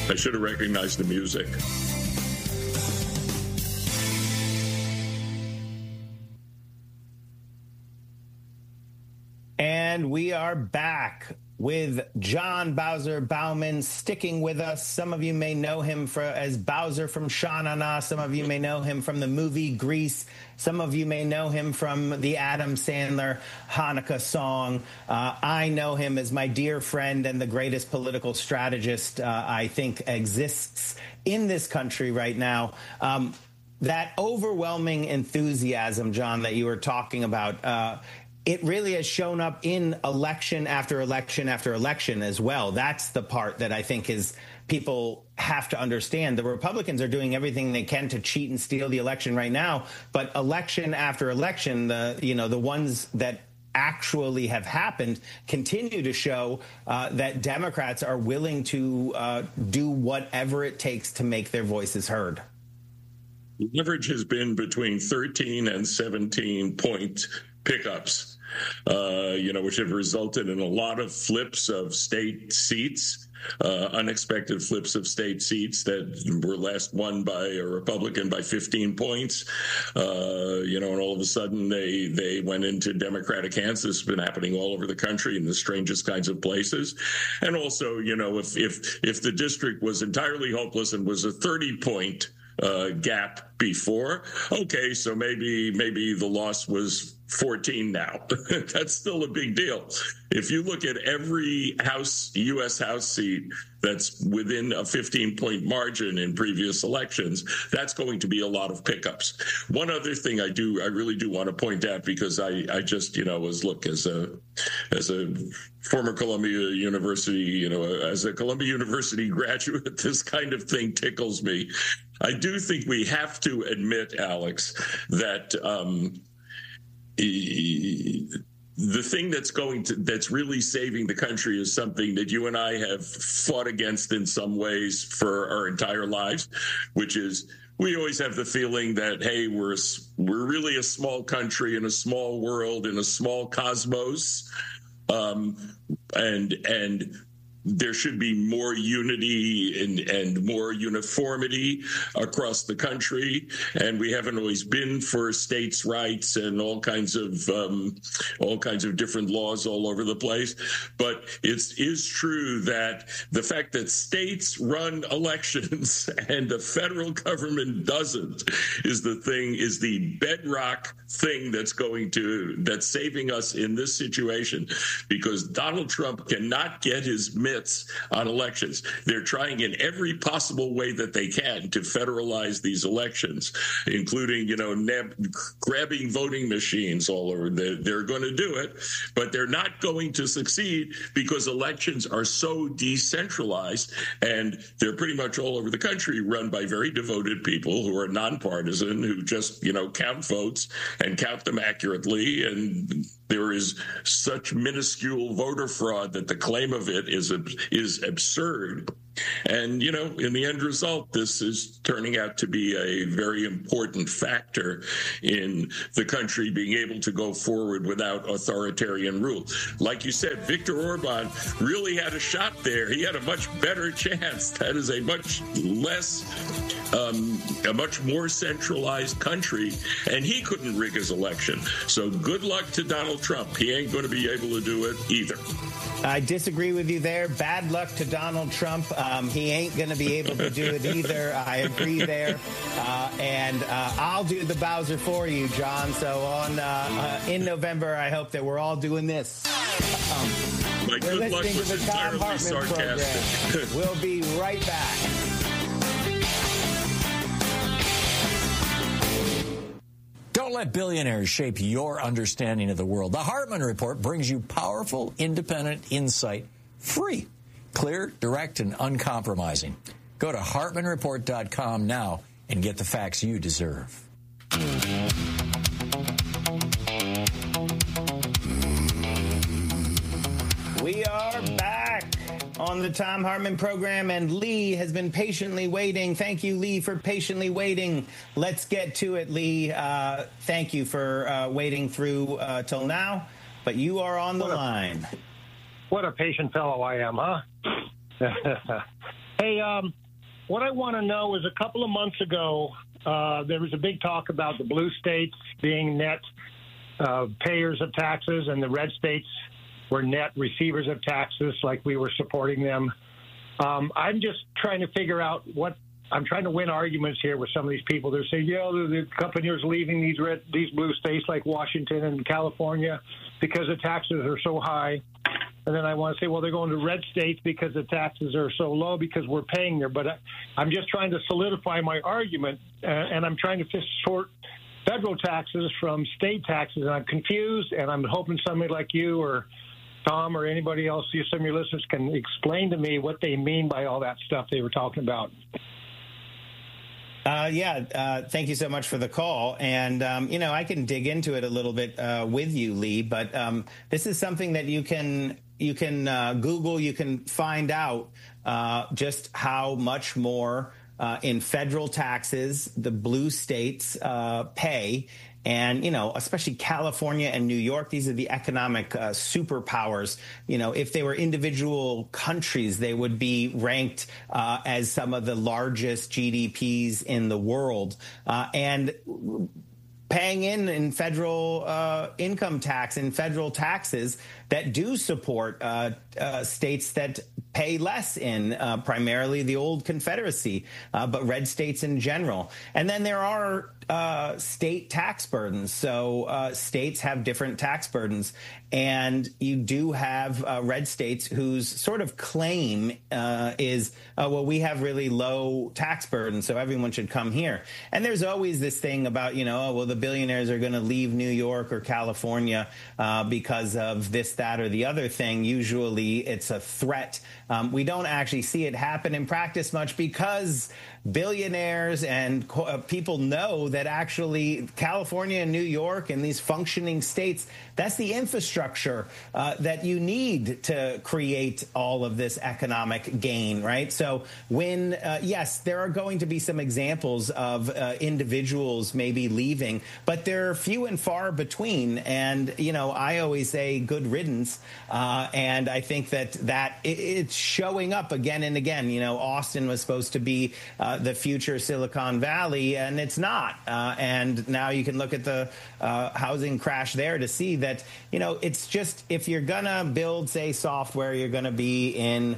I should have recognized the music. And we are back with John Bowser Baumann sticking with us. Some of you may know him as Bowser from Sha Na Na. Some of you may know him from the movie Grease. Some of you may know him from the Adam Sandler Hanukkah song. I know him as my dear friend and the greatest political strategist I think exists in this country right now. That overwhelming enthusiasm, John, that you were talking about, it really has shown up in election after election after election as well. That's the part that I think is people have to understand. The Republicans are doing everything they can to cheat and steal the election right now, but election after election, the ones that actually have happened continue to show that Democrats are willing to do whatever it takes to make their voices heard. Leverage has been between 13 and 17-point pickups, which have resulted in a lot of flips of state seats, unexpected flips of state seats that were last won by a Republican by 15 points. And all of a sudden they went into Democratic hands. This has been happening all over the country in the strangest kinds of places. And also, if the district was entirely hopeless and was a 30-point gap before, okay, so maybe the loss was 14 now. That's still a big deal. If you look at every U.S. House seat that's within a 15-point margin in previous elections, that's going to be a lot of pickups. One other thing I really do want to point out, because I just, as a former Columbia University, as a Columbia University graduate, this kind of thing tickles me. I do think we have to admit, Alex, that the thing that's really saving the country is something that you and I have fought against in some ways for our entire lives, which is we always have the feeling that, hey, we're really a small country in a small world, in a small cosmos, and there should be more unity and more uniformity across the country. And we haven't always been for states' rights and all kinds of different laws all over the place. But it is true that the fact that states run elections and the federal government doesn't is the bedrock thing that's saving us in this situation, because Donald Trump cannot get his mitts on elections. They're trying in every possible way that they can to federalize these elections, including, grabbing voting machines all over. They're going to do it, but they're not going to succeed because elections are so decentralized, and they're pretty much all over the country run by very devoted people who are nonpartisan, who just, count votes and count them accurately. And there is such minuscule voter fraud that the claim of it is absurd. And, in the end result, this is turning out to be a very important factor in the country being able to go forward without authoritarian rule. Like you said, Viktor Orban really had a shot there. He had a much better chance. That is a much more centralized country, and he couldn't rig his election. So good luck to Donald Trump. He ain't going to be able to do it either. I disagree with you there. Bad luck to Donald Trump. He ain't going to be able to do it either. I agree there. And I'll do the Bowser for you, John. So in November, I hope that we're all doing this. My good luck was entirely sarcastic. We'll be right back. Don't let billionaires shape your understanding of the world. The Hartmann Report brings you powerful, independent insight, free, clear, direct, and uncompromising. Go to HartmannReport.com now and get the facts you deserve. We are back on the Thom Hartmann program, and Lee has been patiently waiting. Thank you, Lee, for patiently waiting. Let's get to it, Lee. Thank you for waiting through till now, but you are on the line. What a patient fellow I am, huh? Hey, what I want to know is a couple of months ago, there was a big talk about the blue states being net payers of taxes and the red states were net receivers of taxes, like we were supporting them. I'm just trying to figure out I'm trying to win arguments here with some of these people. They're saying, the companies are leaving these blue states like Washington and California because the taxes are so high. And then I want to say, well, they're going to red states because the taxes are so low because we're paying there. But I'm just trying to solidify my argument, and I'm trying to sort federal taxes from state taxes. And I'm confused, and I'm hoping somebody like you or Tom or anybody else, some of your listeners, can explain to me what they mean by all that stuff they were talking about. Thank you so much for the call. And, I can dig into it a little bit with you, Lee, but this is something that you can Google, you can find out just how much more in federal taxes the blue states pay. And, especially California and New York, these are the economic superpowers. If they were individual countries, they would be ranked as some of the largest GDPs in the world. And paying in federal income tax and federal taxes that do support states that pay less in primarily the old Confederacy, but red states in general. And then there are state tax burdens. So states have different tax burdens. And you do have red states whose sort of claim is, we have really low tax burdens, so everyone should come here. And there's always this thing about, the billionaires are going to leave New York or California because of this, that, or the other thing. Usually it's a threat. We don't actually see it happen in practice much because billionaires and people know that actually California and New York and these functioning states, that's the infrastructure that you need to create all of this economic gain, right? So when, yes, there are going to be some examples of individuals maybe leaving, but they're few and far between. And, I always say good riddance. And I think that it's showing up again and again. Austin was supposed to be the future Silicon Valley, and it's not. And now you can look at the housing crash there to see that, it's just, if you're going to build, say, software, you're going to be in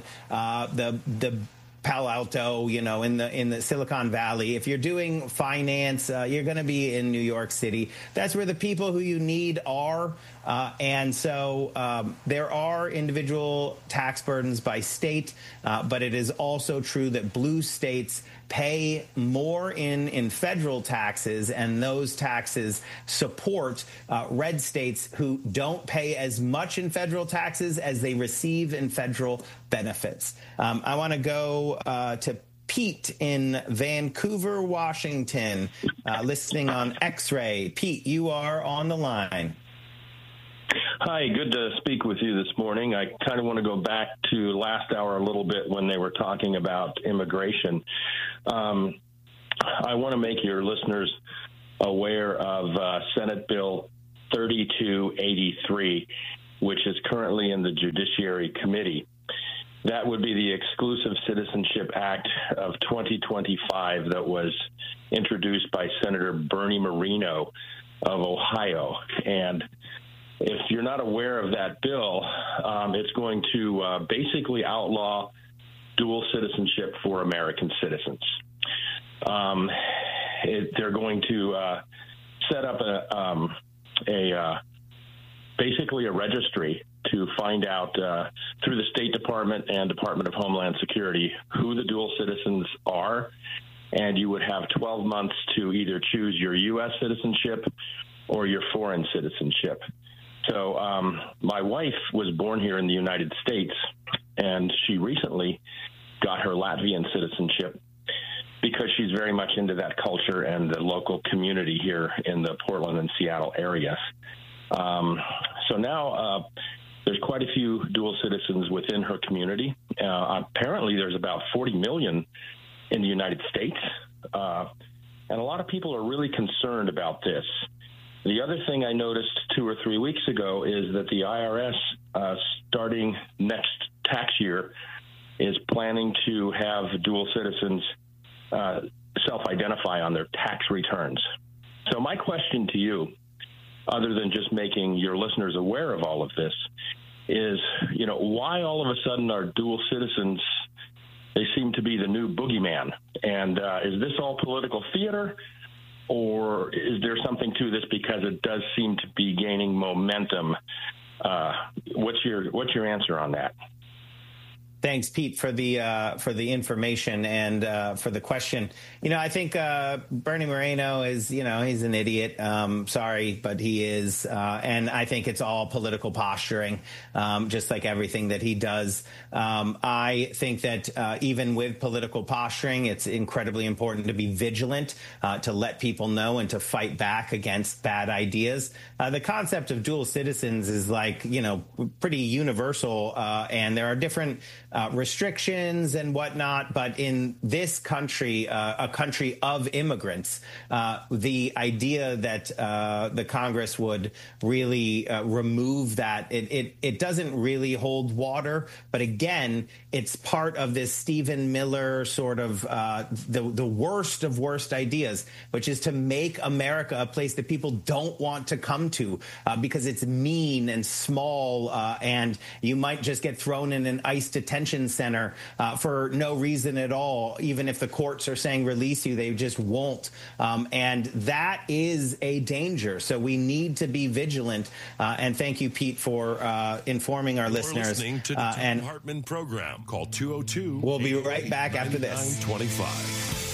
the Palo Alto, in the Silicon Valley. If you're doing finance, you're going to be in New York City. That's where the people who you need are. And so there are individual tax burdens by state, but it is also true that blue states pay more in federal taxes, and those taxes support red states who don't pay as much in federal taxes as they receive in federal benefits. I want to go to Pete in Vancouver, Washington, listening on X-Ray. Pete, you are on the line. Hi, good to speak with you this morning. I kind of want to go back to last hour a little bit when they were talking about immigration. I want to make your listeners aware of Senate Bill 3283, which is currently in the Judiciary Committee. That would be the Exclusive Citizenship Act of 2025 that was introduced by Senator Bernie Moreno of Ohio. And if you're not aware of that bill, it's going to basically outlaw dual citizenship for American citizens. They're going to set up basically a registry to find out through the State Department and Department of Homeland Security who the dual citizens are, and you would have 12 months to either choose your U.S. citizenship or your foreign citizenship. So my wife was born here in the United States, and she recently got her Latvian citizenship because she's very much into that culture and the local community here in the Portland and Seattle areas. So now there's quite a few dual citizens within her community. Apparently there's about 40 million in the United States, and a lot of people are really concerned about this. The other thing I noticed 2 or 3 weeks ago is that the IRS, starting next tax year, is planning to have dual citizens self-identify on their tax returns. So my question to you, other than just making your listeners aware of all of this, is, why all of a sudden are dual citizens, they seem to be the new boogeyman? And is this all political theater, or is there something to this because it does seem to be gaining momentum? What's your answer on that? Thanks, Pete, for the information and for the question. I think Bernie Moreno is, he's an idiot. Sorry, but he is. And I think it's all political posturing, just like everything that he does. I think that even with political posturing, it's incredibly important to be vigilant, to let people know and to fight back against bad ideas. The concept of dual citizens is pretty universal, and there are different restrictions and whatnot. But in this country, a country of immigrants, the idea that the Congress would really remove that, it doesn't really hold water. But again, it's part of this Stephen Miller sort of the worst of worst ideas, which is to make America a place that people don't want to come to because it's mean and small, and you might just get thrown in an ICE detention center for no reason at all. Even if the courts are saying release you, they just won't. And that is a danger. So we need to be vigilant. And thank you, Pete, for informing our listeners. Listening to the Thom Hartmann program. Call 202. We'll be right back after this. 25.